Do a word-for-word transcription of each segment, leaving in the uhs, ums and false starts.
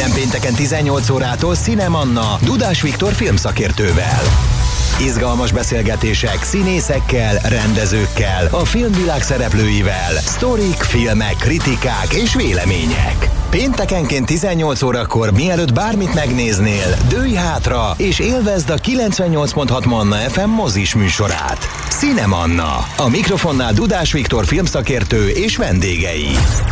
Minden pénteken tizennyolc órától Cinemanna Dudás Viktor filmszakértővel. Izgalmas beszélgetések színészekkel, rendezőkkel, a filmvilág szereplőivel, sztorik, filmek, kritikák és vélemények. Péntekenként tizennyolc órakor, mielőtt bármit megnéznél, dőlj hátra és élvezd a kilencvennyolc pont hat Manna ef em mozis műsorát. Cinemanna. A mikrofonnál Dudás Viktor filmszakértő és vendégei.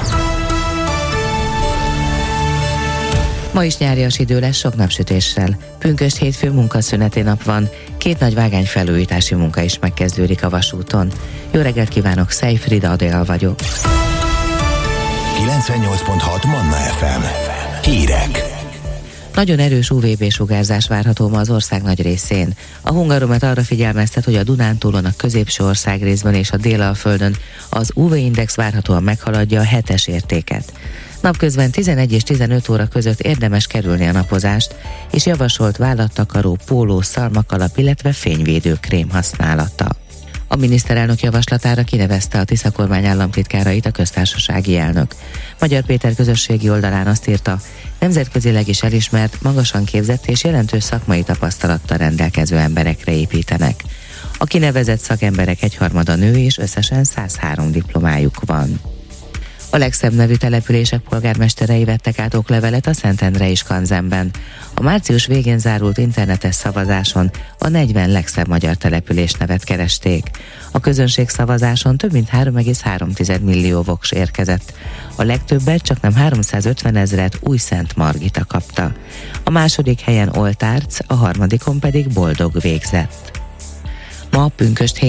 Ma is nyárias idő lesz sok napsütéssel. Pünkösd hétfő munkaszüneti nap van, két nagy vágány felújítási munka is megkezdődik a vasúton. Jó reggelt kívánok, Szejfrida Adél vagyok. kilencvennyolc pont hat Manna ef em. Hírek. Nagyon erős u vé bé-sugárzás várható ma az ország nagy részén. A Hungaromet arra figyelmeztet, hogy a Dunántúlon, a középső országrészben és a Délalföldön az u vé-index várhatóan meghaladja a hetes értéket. Napközben tizenegy és tizenöt óra között érdemes kerülni a napozást, és javasolt vállattakaró, póló, szalmakalap, illetve fényvédő krém használata. A miniszterelnök javaslatára kinevezte a Tisza kormány államtitkárait a köztársasági elnök. Magyar Péter közösségi oldalán azt írta, nemzetközileg is elismert, magasan képzett és jelentős szakmai tapasztalattal rendelkező emberekre építenek. A kinevezett szakemberek egyharmada nő és összesen száz három diplomájuk van. A legszebb nevű települések polgármesterei vettek át oklevelet a Szentendrei Skanzenben. A március végén zárult internetes szavazáson a negyven legszebb magyar település nevet keresték. A közönség szavazáson több mint három egész három millió voks érkezett. A legtöbbet, csaknem háromszázötven ezret Újszent Margita kapta. A második helyen Oltárc, a harmadikon pedig Boldog végzett. Ma pünkösd